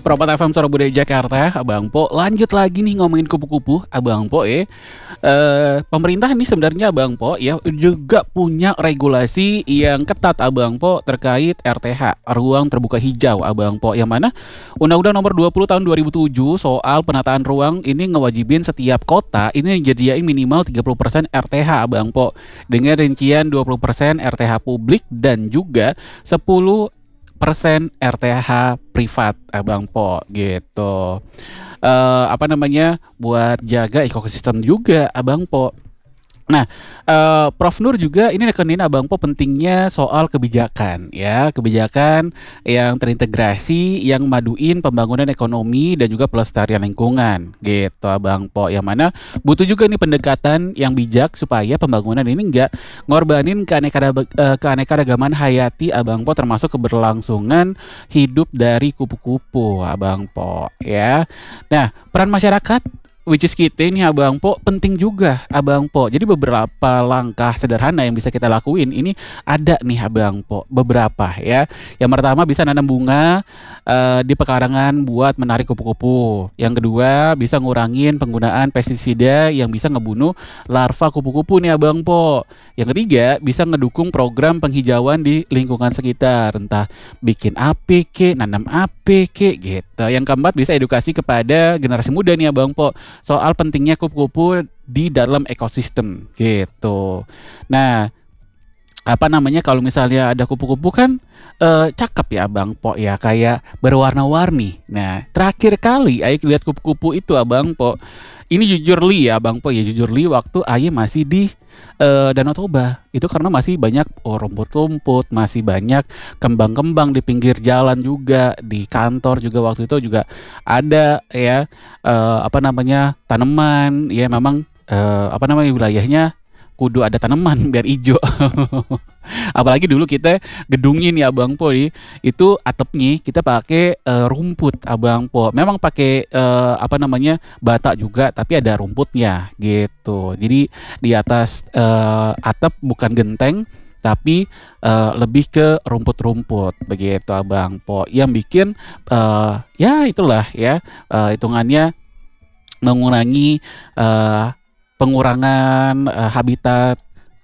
Propat FM Surabaya Jakarta, Abang Po. Lanjut lagi nih ngomongin kupu-kupu, Abang Po ya. Pemerintah ini sebenarnya Abang Po ya juga punya regulasi yang ketat Abang Po terkait RTH, ruang terbuka hijau Abang Po. Yang mana Undang-Undang Nomor 20 Tahun 2007 soal penataan ruang ini ngewajibin setiap kota ini nyediain minimal 30% RTH Abang Po. Dengan rincian 20% RTH publik dan juga 10% RTH privat Abang Po gitu. Buat jaga ekosistem juga Abang Po. Nah, Prof Nur juga ini nekenin Abang Po pentingnya soal kebijakan ya, kebijakan yang terintegrasi yang maduin pembangunan ekonomi dan juga pelestarian lingkungan gitu Abang Po. Yang mana butuh juga nih pendekatan yang bijak supaya pembangunan ini enggak ngorbanin keanekaragaman hayati Abang Po, termasuk keberlangsungan hidup dari kupu-kupu Abang Po ya. Nah, peran masyarakat which is kita ini Abang Po penting juga Abang Po. Jadi beberapa langkah sederhana yang bisa kita lakuin ini ada nih Abang Po, beberapa ya. Yang pertama bisa nanam bunga di pekarangan buat menarik kupu-kupu. Yang kedua bisa ngurangin penggunaan pestisida yang bisa ngebunuh larva kupu-kupu nih Abang Po. Yang ketiga bisa ngedukung program penghijauan di lingkungan sekitar, entah bikin APK, nanam APK gitu. Yang keempat bisa edukasi kepada generasi muda nih Abang Po soal pentingnya kupu-kupu di dalam ekosistem gitu. Nah, kalau misalnya ada kupu-kupu kan cakep ya Abang Po ya, kayak berwarna-warni. Nah, terakhir kali Aik lihat kupu-kupu itu Abang Po, ini jujur li ya Abang Po ya, jujur li waktu Aik masih di Danau Toba. Itu karena masih banyak rumput-rumput, masih banyak kembang-kembang di pinggir jalan juga, di kantor juga waktu itu juga ada ya tanaman ya, memang wilayahnya kudu ada tanaman biar hijau. Apalagi dulu kita gedungnya nih Abang Po nih, itu atapnya kita pakai rumput Abang Po. Memang pakai bata juga, tapi ada rumputnya gitu. Jadi di atas atap bukan genteng, tapi lebih ke rumput-rumput begitu Abang Po. Yang bikin ya itulah ya, hitungannya mengurangi pengurangan habitat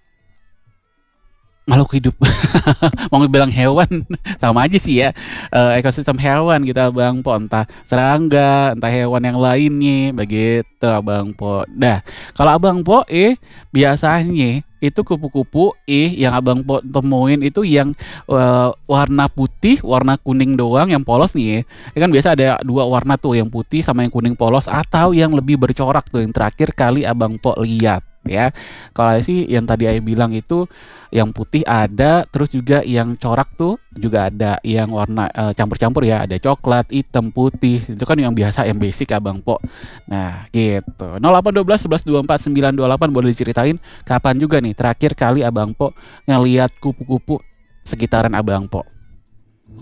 makhluk hidup. Mau bilang hewan sama aja sih ya, ekosistem hewan gitu Abang Po, entah serangga, entah hewan yang lainnya begitu Abang Po. Dah, kalau Abang Po biasanya itu kupu-kupu yang Abang Po temuin itu yang warna putih, warna kuning doang yang polos nih ya. Kan biasa ada dua warna tuh, yang putih sama yang kuning polos, atau yang lebih bercorak tuh yang terakhir kali Abang Po lihat ya. Kalau sih yang tadi Ayah bilang itu yang putih ada, terus juga yang corak tuh juga ada, yang warna campur-campur ya, ada coklat, hitam, putih. Itu kan yang biasa, yang basic Abang Po. Nah gitu. 0812 11 24 928 boleh diceritain kapan juga nih terakhir kali Abang Po ngeliat kupu-kupu sekitaran Abang Po.